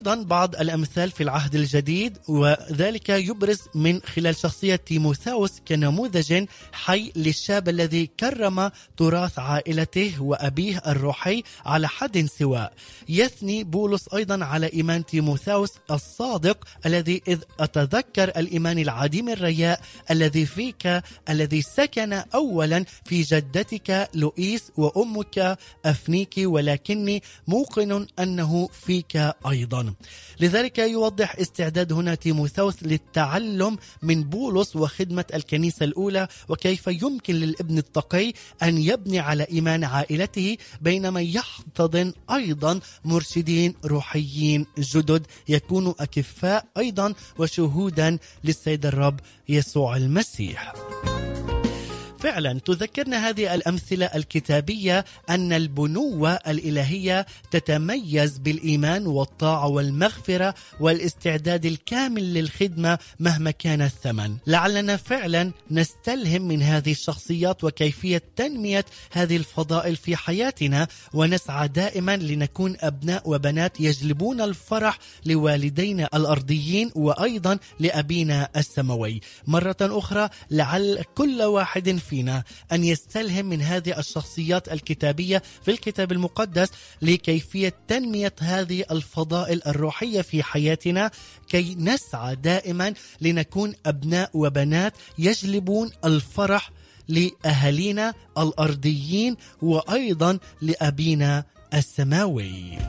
أيضا بعض الأمثال في العهد الجديد، وذلك يبرز من خلال شخصية تيموثاوس كنموذج حي للشاب الذي كرم تراث عائلته وأبيه الروحي على حد سواء. يثني بولس أيضا على إيمان تيموثاوس الصادق الذي إذ أتذكر الإيمان العديم الرياء الذي فيك، الذي سكن أولا في جدتك لؤيس وأمك أفنيك، ولكني موقن أنه فيك أيضا. لذلك يوضح استعداد هنا تيموثاوس للتعلم من بولس وخدمة الكنيسة الأولى، وكيف يمكن للابن التقي أن يبني على إيمان عائلته بينما يحتضن أيضا مرشدين روحيين جدد يكونوا أكفاء أيضا وشهودا للسيد الرب يسوع المسيح. فعلا تذكرنا هذه الأمثلة الكتابية أن البنوة الإلهية تتميز بالإيمان والطاعة والمغفرة والاستعداد الكامل للخدمة مهما كان الثمن. لعلنا فعلا نستلهم من هذه الشخصيات وكيفية تنمية هذه الفضائل في حياتنا، ونسعى دائما لنكون أبناء وبنات يجلبون الفرح لوالدينا الأرضيين وأيضا لأبينا السماوي. مرة أخرى لعل كل واحد فينا أن يستلهم من هذه الشخصيات الكتابية في الكتاب المقدس لكيفية تنمية هذه الفضائل الروحية في حياتنا، كي نسعى دائما لنكون أبناء وبنات يجلبون الفرح لأهالينا الأرضيين وأيضا لأبينا السماوي.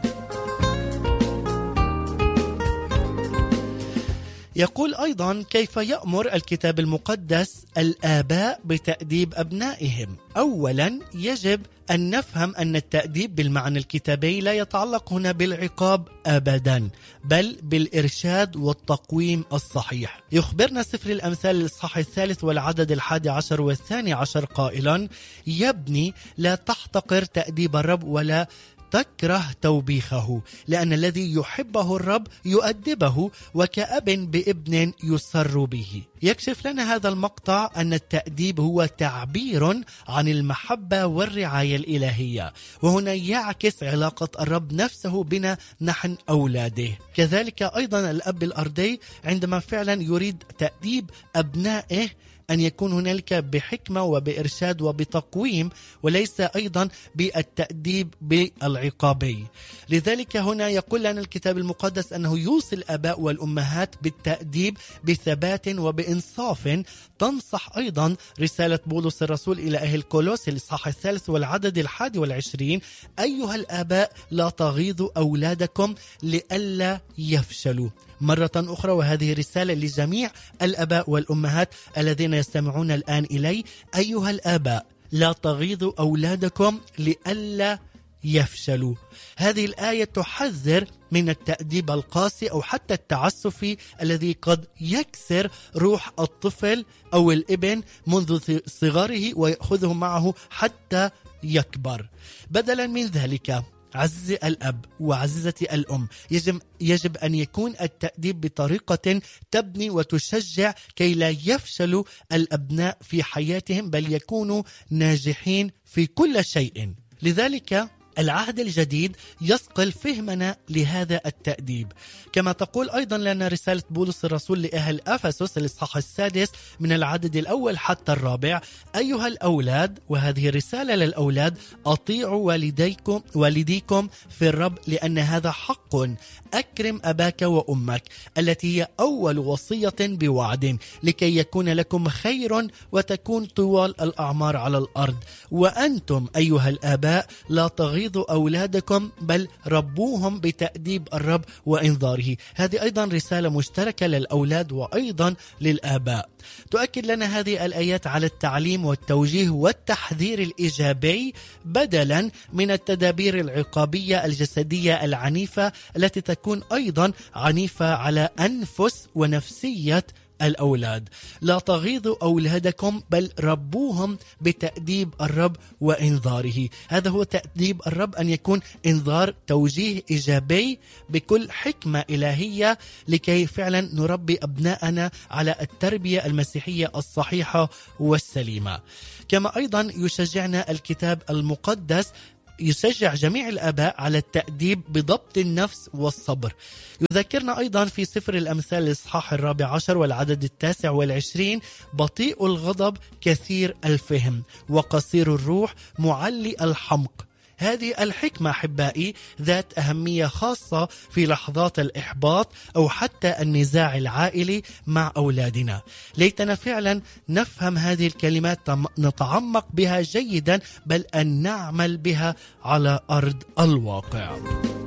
يقول أيضا كيف يأمر الكتاب المقدس الآباء بتأديب أبنائهم. أولا يجب أن نفهم أن التأديب بالمعنى الكتابي لا يتعلق هنا بالعقاب أبدا، بل بالإرشاد والتقويم الصحيح. يخبرنا سفر الأمثال الإصحاح 3 والعدد 11 و12 قائلا: يا ابني لا تحتقر تأديب الرب ولا تكره توبيخه، لأن الذي يحبه الرب يؤدبه وكأب بابن يسر به. يكشف لنا هذا المقطع أن التأديب هو تعبير عن المحبة والرعاية الإلهية، وهنا يعكس علاقة الرب نفسه بنا نحن أولاده. كذلك أيضا الأب الأرضي عندما فعلا يريد تأديب أبنائه أن يكون هنالك بحكمة وبإرشاد وبتقويم، وليس أيضا بالتأديب بالعقابي. لذلك هنا يقول لنا الكتاب المقدس أنه يوصي الآباء والأمهات بالتأديب بثبات وبإنصاف. تنصح أيضا رسالة بولس الرسول إلى أهل كولوس الإصحاح 3 والعدد 21: أيها الآباء لا تغيظوا أولادكم لئلا يفشلوا. مرة أخرى، وهذه رسالة لجميع الآباء والأمهات الذين يستمعون الآن إلي: أيها الآباء لا تغيظوا أولادكم لئلا يفشلوا. هذه الآية تحذر من التأديب القاسي أو حتى التعسفي الذي قد يكسر روح الطفل أو الابن منذ صغره ويأخذه معه حتى يكبر. بدلا من ذلك عزيزي الأب وعزيزتي الأم، يجب أن يكون التأديب بطريقة تبني وتشجع كي لا يفشلوا الأبناء في حياتهم، بل يكونوا ناجحين في كل شيء. لذلك العهد الجديد يصقل فهمنا لهذا التأديب، كما تقول أيضا لنا رسالة بولس الرسول لأهل أفسس الإصحاح 6 من العدد 1 حتى 4: أيها الأولاد، وهذه رسالة للأولاد، أطيعوا والديكم في الرب لأن هذا حق. أكرم أباك وأمك التي هي أول وصية بوعد، لكي يكون لكم خير وتكون طوال الأعمار على الأرض. وأنتم أيها الآباء لا تغيظوا أولادكم بل ربوهم بتأديب الرب وإنذاره. هذه أيضا رسالة مشتركة للأولاد وأيضا للآباء. تؤكد لنا هذه الآيات على التعليم والتوجيه والتحذير الإيجابي بدلا من التدابير العقابية الجسدية العنيفة التي تكون أيضا عنيفة على أنفس ونفسية الأولاد. لا تغيظوا أولادكم بل ربوهم بتأديب الرب وإنذاره. هذا هو تأديب الرب، أن يكون إنذار، توجيه إيجابي بكل حكمة إلهية، لكي فعلا نربي أبناءنا على التربية المسيحية الصحيحة والسليمة. كما أيضا يشجعنا الكتاب المقدس يشجع جميع الآباء على التأديب بضبط النفس والصبر. يذكرنا أيضا في سفر الأمثال الإصحاح 14 والعدد 29: بطيء الغضب كثير الفهم، وقصير الروح معلي الحمق. هذه الحكمة أحبائي ذات أهمية خاصة في لحظات الإحباط أو حتى النزاع العائلي مع أولادنا. ليتنا فعلا نفهم هذه الكلمات، نتعمق بها جيدا، بل أن نعمل بها على أرض الواقع.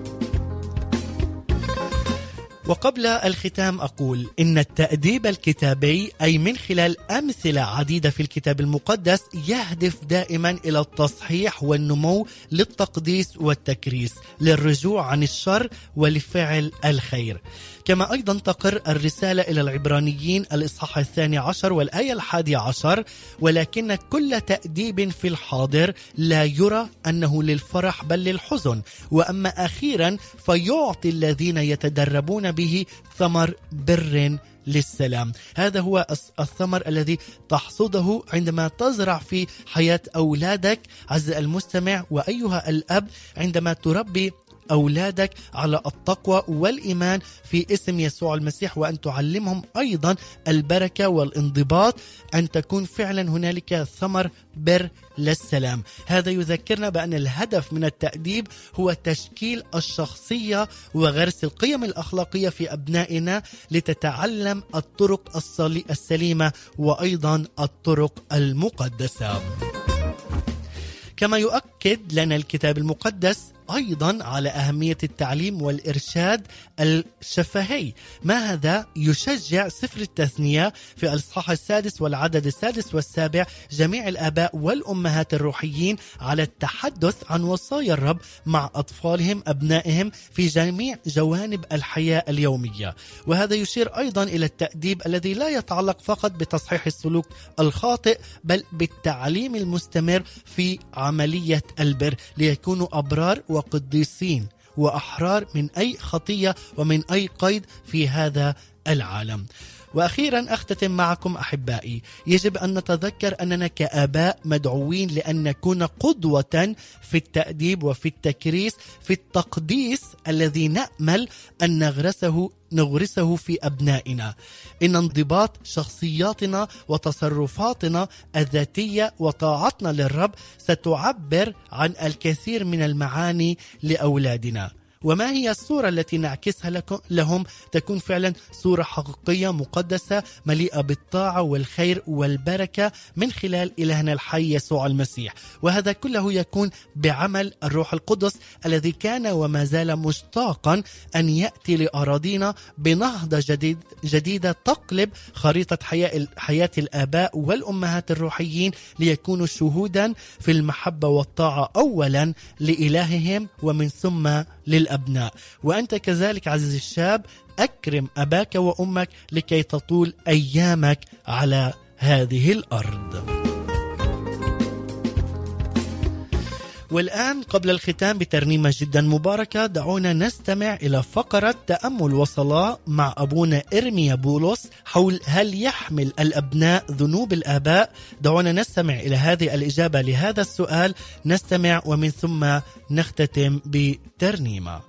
وقبل الختام أقول إن التأديب الكتابي، أي من خلال أمثلة عديدة في الكتاب المقدس، يهدف دائما إلى التصحيح والنمو للتقديس والتكريس، للرجوع عن الشر ولفعل الخير. كما أيضا تقر الرسالة إلى العبرانيين الإصحاح 12 والآية 11: ولكن كل تأديب في الحاضر لا يرى أنه للفرح بل للحزن، وأما أخيرا فيعطي الذين يتدربون به ثمر بر للسلام. هذا هو الثمر الذي تحصده عندما تزرع في حياة أولادك عز المستمع وأيها الأب، عندما تربي أولادك على التقوى والإيمان في اسم يسوع المسيح، وأن تعلمهم أيضا البركة والانضباط، أن تكون فعلا هنالك ثمر بر للسلام. هذا يذكرنا بأن الهدف من التأديب هو تشكيل الشخصية وغرس القيم الأخلاقية في أبنائنا، لتتعلم الطرق السليمة وأيضا الطرق المقدسة. كما يؤكد لنا الكتاب المقدس أيضا على أهمية التعليم والإرشاد الشفهي. ما هذا؟ يشجع سفر التثنية في الإصحاح 6 والعدد 6 و7 جميع الآباء والأمهات الروحيين على التحدث عن وصايا الرب مع أطفالهم أبنائهم في جميع جوانب الحياة اليومية. وهذا يشير أيضا إلى التأديب الذي لا يتعلق فقط بتصحيح السلوك الخاطئ، بل بالتعليم المستمر في عملية البر، ليكونوا أبرار وقديسين وأحرار من أي خطية ومن أي قيد في هذا العالم. وأخيرا أختتم معكم أحبائي، يجب أن نتذكر أننا كآباء مدعوين لأن نكون قدوة في التأديب وفي التكريس، في التقديس الذي نأمل أن نغرسه في أبنائنا. إن انضباط شخصياتنا وتصرفاتنا الذاتية وطاعتنا للرب ستعبر عن الكثير من المعاني لأولادنا. وما هي الصورة التي نعكسها لهم؟ تكون فعلا صورة حقيقية مقدسة مليئة بالطاعة والخير والبركة من خلال إلهنا الحي يسوع المسيح. وهذا كله يكون بعمل الروح القدس الذي كان وما زال مشتاقا أن يأتي لأراضينا بنهضة جديدة تقلب خريطة حياة الآباء والأمهات الروحيين، ليكونوا شهودا في المحبة والطاعة أولا لإلههم ومن ثم للأبناء. وأنت كذلك عزيزي الشاب، أكرم أباك وأمك لكي تطول أيامك على هذه الأرض. والآن قبل الختام بترنيمة جدا مباركة، دعونا نستمع إلى فقرة تأمل وصلاة مع أبونا إرميا بولس حول هل يحمل الأبناء ذنوب الآباء؟ دعونا نستمع إلى هذه الإجابة لهذا السؤال، نستمع ومن ثم نختتم بترنيمة.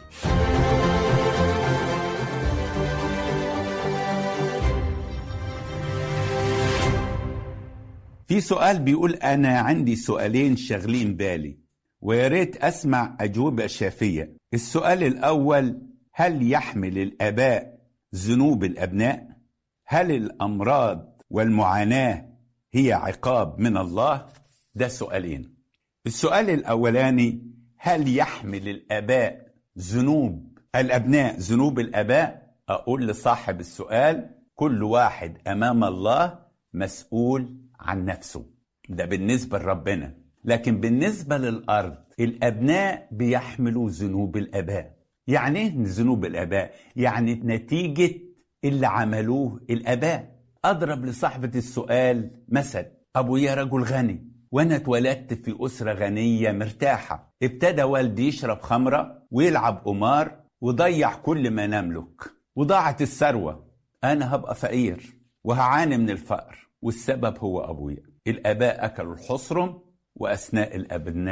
في سؤال بيقول أنا عندي سؤالين شغلين بالي وياريت أسمع أجوبة شافية. السؤال الأول: هل يحمل الآباء ذنوب الأبناء؟ هل الأمراض والمعاناة هي عقاب من الله؟ ده سؤالين. السؤال الأولاني: هل يحمل الآباء ذنوب الأبناء ذنوب الآباء؟ أقول لصاحب السؤال: كل واحد أمام الله مسؤول عن نفسه، ده بالنسبة لربنا. لكن بالنسبة للأرض الأبناء بيحملوا ذنوب الآباء. يعني ايه ذنوب الآباء؟ يعني نتيجة اللي عملوه الآباء. أضرب لصاحبة السؤال مثل: أبويا رجل غني وأنا اتولدت في أسرة غنية مرتاحة. ابتدى والدي يشرب خمرة ويلعب قمار وضيع كل ما نملك وضاعت الثروة. أنا هبقى فقير وهعاني من الفقر، والسبب هو أبويا. الآباء أكلوا الحصرم وأثناء الأبناء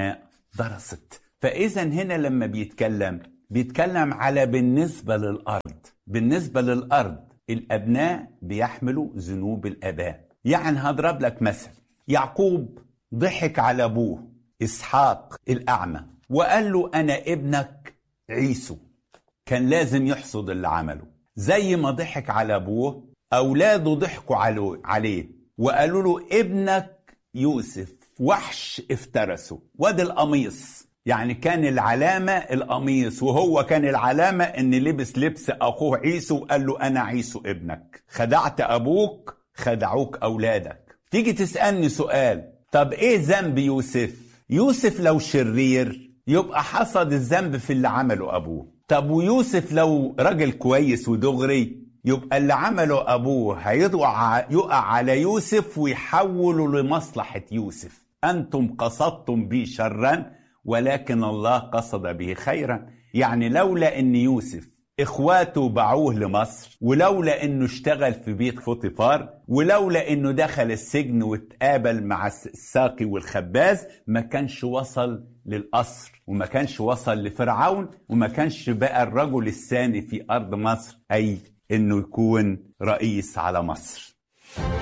درست. فإذا هنا لما بيتكلم على بالنسبة للأرض الأبناء بيحملوا ذنوب الآباء. يعني هضرب لك مثل، يعقوب ضحك على أبوه إسحاق الأعمى وقال له أنا ابنك عيسو، كان لازم يحصد اللي عمله. زي ما ضحك على أبوه، أولاده ضحكوا عليه وقالوا له ابنك يوسف وحش افترسه. وادي القميص، يعني كان العلامة القميص، وهو كان العلامة ان لبس لبس اخوه عيسو وقال له انا عيسو ابنك. خدعت ابوك خدعوك اولادك. تيجي تسألني سؤال، طب ايه ذنب يوسف لو شرير يبقى حصد الذنب في اللي عمله ابوه. طب ويوسف لو راجل كويس ودغري يبقى اللي عمله ابوه يقع على يوسف ويحوله لمصلحة يوسف. انتم قصدتم بي شرا ولكن الله قصد به خيرا. يعني لولا ان يوسف اخواته باعوه لمصر، ولولا انه اشتغل في بيت فوطيفار، ولولا انه دخل السجن واتقابل مع الساقي والخباز، ما كانش وصل للقصر، وما كانش وصل لفرعون، وما كانش بقى الرجل الثاني في ارض مصر، اي انه يكون رئيس على مصر.